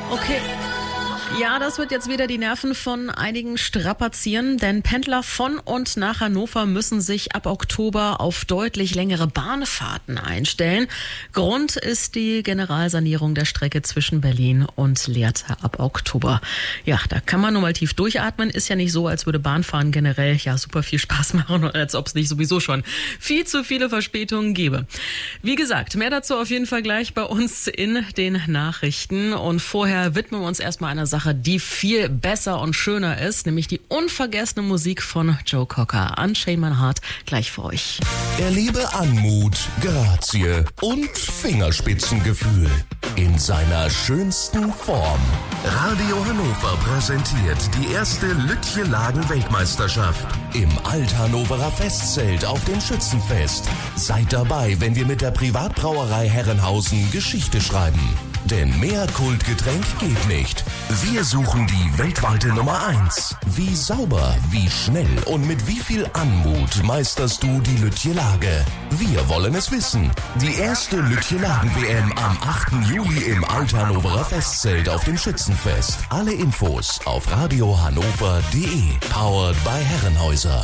Okay. Ja, das wird jetzt wieder die Nerven von einigen strapazieren, denn Pendler von und nach Hannover müssen sich ab Oktober auf deutlich längere Bahnfahrten einstellen. Grund ist die Generalsanierung der Strecke zwischen Berlin und Lehrte ab Oktober. Ja, da kann man nur mal tief durchatmen. Ist ja nicht so, als würde Bahnfahren generell ja super viel Spaß machen und als ob es nicht sowieso schon viel zu viele Verspätungen gäbe. Wie gesagt, mehr dazu auf jeden Fall gleich bei uns in den Nachrichten. Und vorher widmen wir uns erstmal einer Sache, die viel besser und schöner ist, nämlich die unvergessene Musik von Joe Cocker. Unchain My Heart gleich für euch. Erlebe Anmut, Grazie und Fingerspitzengefühl in seiner schönsten Form. Radio Hannover präsentiert die erste Lütje-Lagen-Weltmeisterschaft im Alt-Hannoverer Festzelt auf dem Schützenfest. Seid dabei, wenn wir mit der Privatbrauerei Herrenhausen Geschichte schreiben. Denn mehr Kultgetränk geht nicht. Wir suchen die weltweite Nummer 1. Wie sauber, wie schnell und mit wie viel Anmut meisterst du die Lütje-Lage? Wir wollen es wissen. Die erste Lütje-Lagen-WM am 8. Juli im Alt-Hannoverer Festzelt auf dem Schützenfest. Alle Infos auf radiohannover.de. Powered by Herrenhäuser.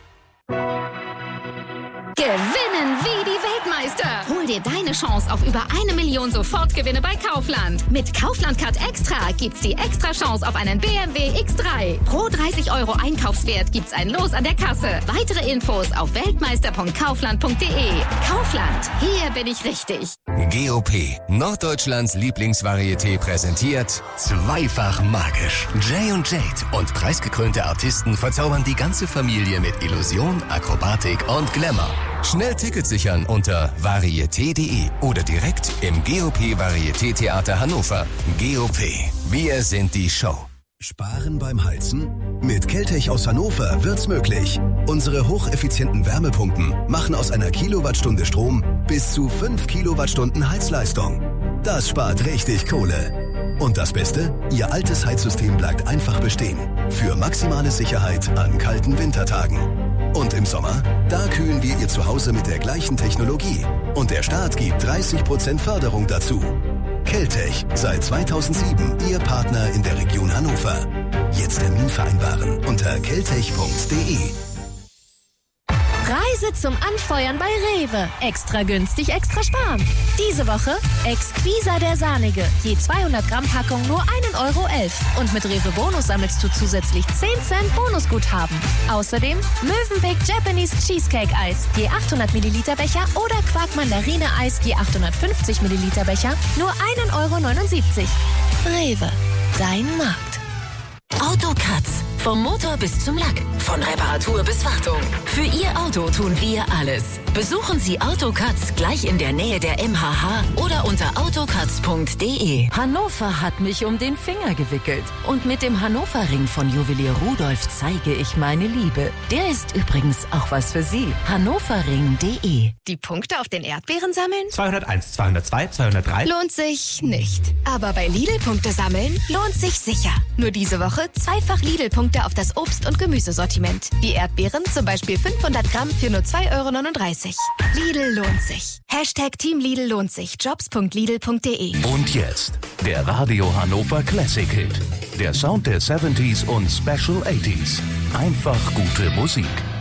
Gewinnen wie die Weltmeister. Hol dir deine Chance auf über 1 Million Sofortgewinne bei Kaufland. Mit Kaufland Card Extra gibt's die extra Chance auf einen BMW X3. Pro 30 € Einkaufswert gibt's ein Los an der Kasse. Weitere Infos auf weltmeister.kaufland.de. Kaufland, hier bin ich richtig. GOP, Norddeutschlands Lieblingsvarieté, präsentiert Zweifach magisch. Jay und Jade und preisgekrönte Artisten verzaubern die ganze Familie mit Illusion, Akrobatik und Glamour. Schnell Tickets sichern unter varieté.de oder direkt im GOP Varieté Theater Hannover. GOP, wir sind die Show. Sparen beim Heizen? Mit Keltech aus Hannover wird's möglich. Unsere hocheffizienten Wärmepumpen machen aus einer Kilowattstunde Strom bis zu 5 Kilowattstunden Heizleistung. Das spart richtig Kohle. Und das Beste? Ihr altes Heizsystem bleibt einfach bestehen. Für maximale Sicherheit an kalten Wintertagen. Und im Sommer? Da kühlen wir Ihr Zuhause mit der gleichen Technologie. Und der Staat gibt 30% Förderung dazu. Keltech, seit 2007 Ihr Partner in der Region Hannover. Jetzt Termin vereinbaren unter keltech.de. Preise zum Anfeuern bei Rewe. Extra günstig, extra sparen. Diese Woche Exquisa der Sahnige. Je 200 Gramm Packung nur 1,11 € Und mit Rewe Bonus sammelst du zusätzlich 10 Cent Bonusguthaben. Außerdem Mövenpick Japanese Cheesecake Eis. Je 800 Milliliter Becher oder Quark Mandarine Eis. Je 850 Milliliter Becher. Nur 1,79 €. Rewe. Dein Markt. Autokatz. Vom Motor bis zum Lack. Von Reparatur bis Wartung. Für Ihr Auto tun wir alles. Besuchen Sie Autokatz gleich in der Nähe der MHH oder unter autokatz.de. Hannover hat mich um den Finger gewickelt. Und mit dem Hannover-Ring von Juwelier Rudolf zeige ich meine Liebe. Der ist übrigens auch was für Sie. hannoverring.de. Die Punkte auf den Erdbeeren sammeln? 201, 202, 203. Lohnt sich nicht. Aber bei Lidl-Punkte sammeln lohnt sich sicher. Nur diese Woche zweifach Lidl-Punkte auf das Obst- und Gemüsesortiment. Die Erdbeeren zum Beispiel 500 Gramm für nur 2,39 €. Lidl lohnt sich. Hashtag Team Lidl lohnt sich. Jobs.lidl.de. Und jetzt der Radio Hannover Classic Hit. Der Sound der 70s und Special 80s. Einfach gute Musik.